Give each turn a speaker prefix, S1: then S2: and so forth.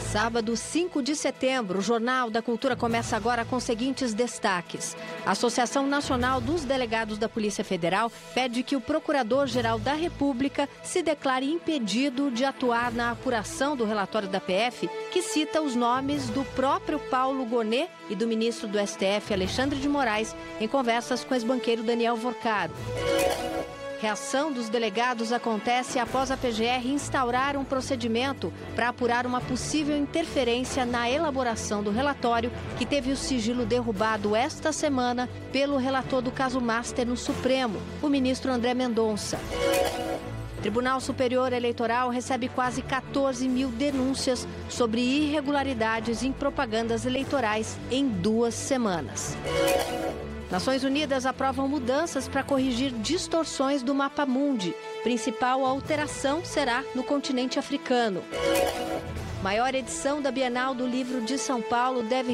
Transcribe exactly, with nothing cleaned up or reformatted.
S1: Sábado, cinco de setembro, o Jornal da Cultura começa agora com os seguintes destaques. A Associação Nacional dos Delegados da Polícia Federal pede que o Procurador-Geral da República se declare impedido de atuar na apuração do relatório da P F, que cita os nomes do próprio Paulo Gonet e do ministro do S T F, Alexandre de Moraes, em conversas com o ex-banqueiro Daniel Vorcaro. Reação dos delegados acontece após a P G R instaurar um procedimento para apurar uma possível interferência na elaboração do relatório que teve o sigilo derrubado esta semana pelo relator do caso Master no Supremo, o ministro André Mendonça. Tribunal Superior Eleitoral recebe quase quatorze mil denúncias sobre irregularidades em propagandas eleitorais em duas semanas. Nações Unidas aprovam mudanças para corrigir distorções do Mapa Mundi. Principal alteração será no continente africano. Maior edição da Bienal do Livro de São Paulo deve